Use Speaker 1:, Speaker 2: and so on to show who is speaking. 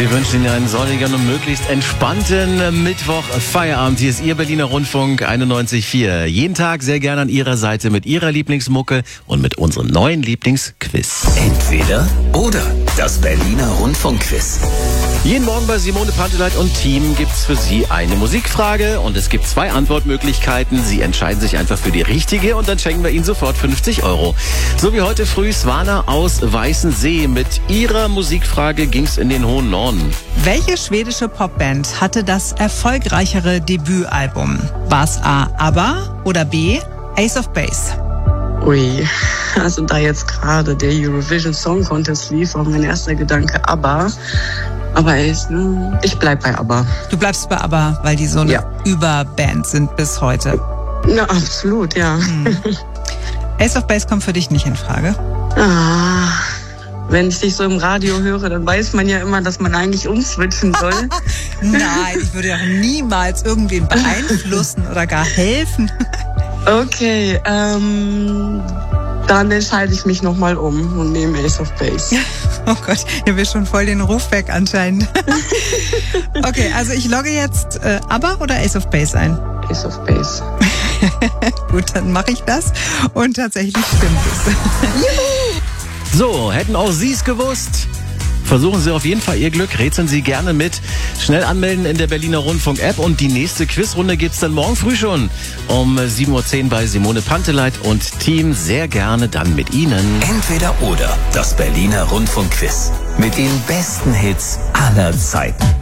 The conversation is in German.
Speaker 1: Wir wünschen Ihnen einen sonnigen und möglichst entspannten Mittwoch Feierabend. Hier ist Ihr Berliner Rundfunk 91.4. Jeden Tag sehr gerne an Ihrer Seite mit Ihrer Lieblingsmucke und mit unserem neuen Lieblingsquiz.
Speaker 2: Entweder oder. Das Berliner Rundfunkquiz.
Speaker 1: Jeden Morgen bei Simone Panteleit und Team gibt's für Sie eine Musikfrage und es gibt 2 Antwortmöglichkeiten. Sie entscheiden sich einfach für die richtige und dann schenken wir Ihnen sofort 50 €. So wie heute früh Svana aus Weißensee. Mit ihrer Musikfrage ging's in den hohen Norden.
Speaker 3: Welche schwedische Popband hatte das erfolgreichere Debütalbum? War es A, ABBA oder B, Ace of Base?
Speaker 4: Ui, also da jetzt gerade der Eurovision Song Contest lief, war mein erster Gedanke ABBA. Aber ich bleib bei ABBA.
Speaker 3: Du bleibst bei ABBA, weil die so eine Überband sind bis heute.
Speaker 4: Na, absolut, ja.
Speaker 3: Ace of Base kommt für dich nicht in Frage?
Speaker 4: Wenn ich dich so im Radio höre, dann weiß man ja immer, dass man eigentlich umswitchen soll.
Speaker 3: Nein, ich würde ja niemals irgendwen beeinflussen oder gar helfen.
Speaker 4: Okay, dann entscheide ich mich nochmal um und nehme Ace of Base.
Speaker 3: Oh Gott, hier will schon voll den Ruf weg anscheinend. Okay, also ich logge jetzt ABBA oder Ace of Base ein?
Speaker 4: Ace of Base.
Speaker 3: Gut, dann mache ich das und tatsächlich stimmt es.
Speaker 1: So, hätten auch Sie es gewusst? Versuchen Sie auf jeden Fall Ihr Glück, rätseln Sie gerne mit. Schnell anmelden in der Berliner Rundfunk-App und die nächste Quizrunde gibt's dann morgen früh schon um 7:10 Uhr bei Simone Panteleit und Team. Sehr gerne dann mit Ihnen.
Speaker 2: Entweder oder. Das Berliner Rundfunkquiz. Mit den besten Hits aller Zeiten.